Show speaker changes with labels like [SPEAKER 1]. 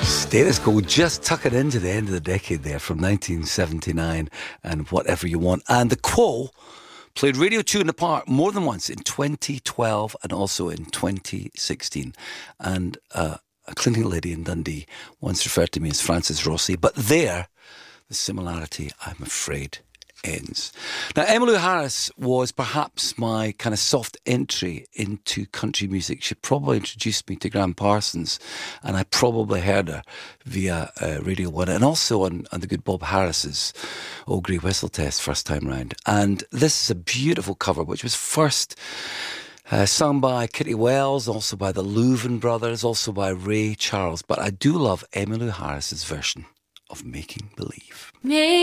[SPEAKER 1] Status Quo, just tucking into the end of the decade there from 1979 and Whatever You Want. And the Quo played Radio 2 in the Park more than once in 2012 and also in 2016. And a clinical lady in Dundee once referred to me as Francis Rossi, but there, the similarity, I'm afraid, ends. Now, Emmylou Harris was perhaps my kind of soft entry into country music. She probably introduced me to Graham Parsons, and I probably heard her via Radio 1 and also on the good Bob Harris's Old Grey Whistle Test first time round. And this is a beautiful cover, which was first sung by Kitty Wells, also by the Louvin Brothers, also by Ray Charles. But I do love Emmylou Harris's version of Making Believe.